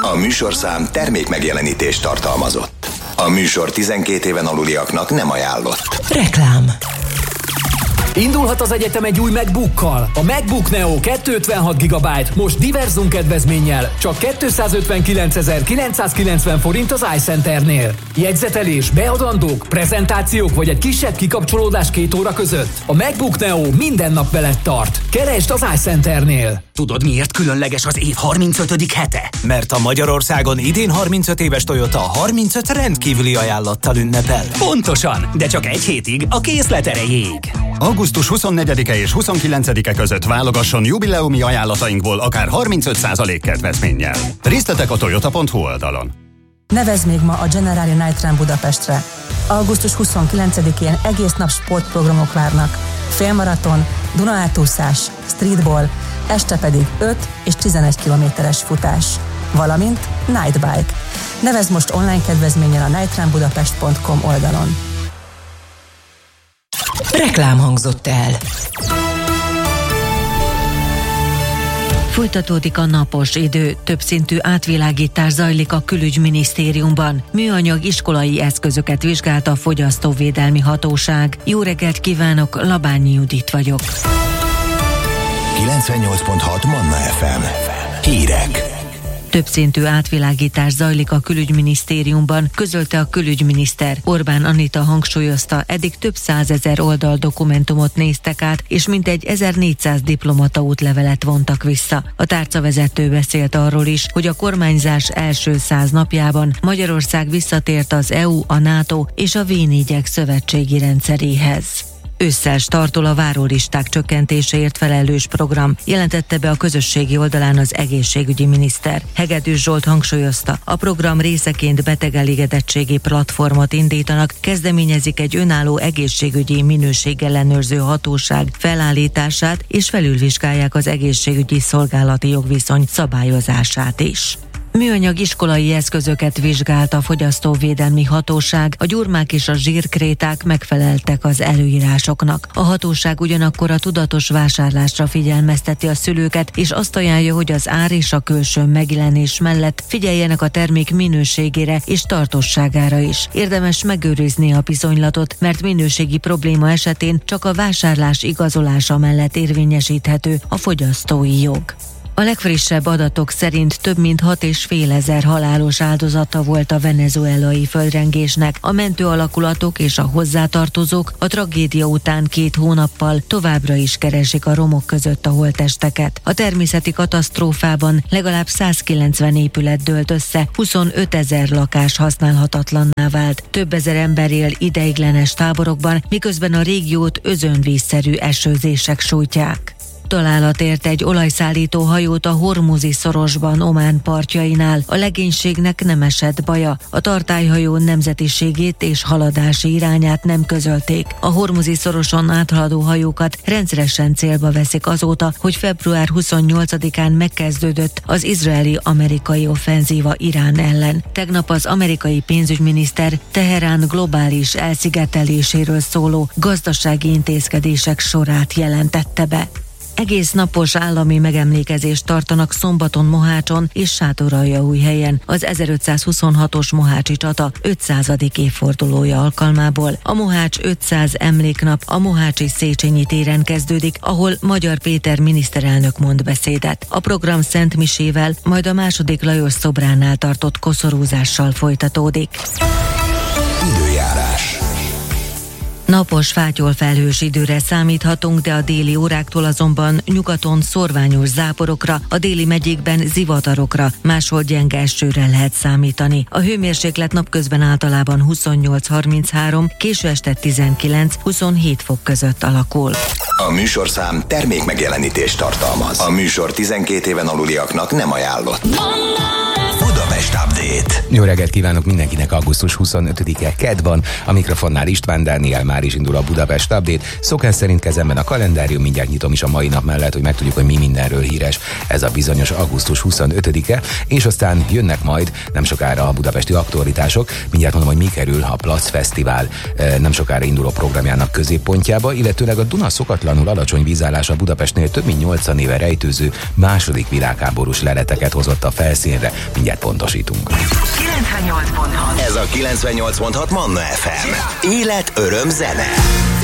A műsorszám termék megjelenítést tartalmazott. A műsor 12 éven aluliaknak nem ajánlott. Reklám. Indulhat az egyetem egy új MacBookkal. A MacBook Neo 256 GB most diverzum kedvezménnyel csak 259.990 forint az iCenternél. Jegyzetelés, beadandók, prezentációk vagy egy kisebb kikapcsolódás 2 óra között. A MacBook Neo minden nap veled tart. Keresd az iCenternél. Tudod, miért különleges az év 35. hete? Mert a Magyarországon idén 35 éves Toyota 35 rendkívüli ajánlattal ünnepel. Pontosan, de csak egy hétig a készlet erejéig. Augusztus 24-e és 29-e között válogasson jubileumi ajánlatainkból akár 35% kedvezménnyel. Részletek a toyota.hu oldalon. Nevezd még ma a Generali Night Run Budapestre. Augusztus 29-én egész nap sportprogramok várnak. Félmaraton, Duna-átúszás, streetball, este pedig 5 és 11 kilométeres futás. Valamint Night Bike. Nevezd most online kedvezménnyel a nightrunbudapest.com oldalon. Reklám hangzott el. Folytatódik a napos idő, többszintű átvilágítás zajlik a Külügyminisztériumban. Műanyag iskolai eszközöket vizsgált a Fogyasztóvédelmi Hatóság. Jó reggelt kívánok, Labányi Judit vagyok. 98.6 Manna FM. Hírek. Többszintű átvilágítás zajlik a Külügyminisztériumban, közölte a külügyminiszter. Orbán Anita hangsúlyozta, eddig több 100 000 oldal dokumentumot néztek át, és mintegy 1400 diplomata útlevelet vontak vissza. A tárcavezető beszélt arról is, hogy a kormányzás első 100 napjában Magyarország visszatért az EU, a NATO és a V4-ek szövetségi rendszeréhez. Ősszel startol a várólisták csökkentéséért felelős program, jelentette be a közösségi oldalán az egészségügyi miniszter. Hegedűs Zsolt hangsúlyozta, a program részeként betegelégedettségi platformot indítanak, kezdeményezik egy önálló egészségügyi minőségellenőrző hatóság felállítását, és felülvizsgálják az egészségügyi szolgálati jogviszony szabályozását is. Műanyag iskolai eszközöket vizsgált a Fogyasztóvédelmi Hatóság, a gyurmák és a zsírkréták megfeleltek az előírásoknak. A hatóság ugyanakkor a tudatos vásárlásra figyelmezteti a szülőket, és azt ajánlja, hogy az ár és a külső megjelenés mellett figyeljenek a termék minőségére és tartósságára is. Érdemes megőrizni a bizonylatot, mert minőségi probléma esetén csak a vásárlás igazolása mellett érvényesíthető a fogyasztói jog. A legfrissebb adatok szerint több mint 6500 halálos áldozata volt a venezuelai földrengésnek. A mentőalakulatok és a hozzátartozók a tragédia után 2 hónappal továbbra is keresik a romok között a holttesteket. A természeti katasztrófában legalább 190 épület dőlt össze, 25 000 lakás használhatatlanná vált. Több ezer ember él ideiglenes táborokban, miközben a régiót özönvízszerű esőzések sújtják. Találat ért egy olajszállító hajót a Hormuzi szorosban, Omán partjainál. A legénységnek nem esett baja. A tartályhajó nemzetiségét és haladási irányát nem közölték. A Hormuzi szoroson áthaladó hajókat rendszeresen célba veszik azóta, hogy február 28-án megkezdődött az izraeli-amerikai offenzíva Irán ellen. Tegnap az amerikai pénzügyminiszter Teherán globális elszigeteléséről szóló gazdasági intézkedések sorát jelentette be. Egész napos állami megemlékezést tartanak szombaton Mohácson és Sátoraljaújhelyen az 1526-os mohácsi csata 500. évfordulója alkalmából. A Mohács 500 emléknap a mohácsi Széchenyi téren kezdődik, ahol Magyar Péter miniszterelnök mond beszédet. A program Szent Misével, majd a II. Lajos szobránál tartott koszorúzással folytatódik. Időjárás. Napos, fátyol-felhős időre számíthatunk, de a déli óráktól azonban nyugaton szorványos záporokra, a déli megyékben zivatarokra, máshol gyenge esőre lehet számítani. A hőmérséklet napközben általában 28-33, késő este 19-27 fok között alakul. A műsorszám termék megjelenítést tartalmaz. A műsor 12 éven aluliaknak nem ajánlott. Budapest. Budapest Update. Jó reggelt kívánok mindenkinek, augusztus 25-e kedd van. A mikrofonnál István Dániel, már is indul a Budapest Update. Szokás szerint kezemben a kalendárium, mindjárt nyitom is a mai nap mellett, hogy megtudjuk, hogy mi mindenről híres ez a bizonyos augusztus 25-e, és aztán jönnek majd nem sokára a budapesti aktualitások. Mindjárt mondom, hogy mi kerül a Plac Fesztivál nem sokára induló programjának középpontjába, illetőleg a Duna szokatlanul alacsony vízállása Budapestnél több mint 80 éve rejtőző második világháborús leleteket hozott a felszínre. Mindjárt pontosítunk. 98.6. Ez a 98.6 Manna FM. Élet, öröm, zene.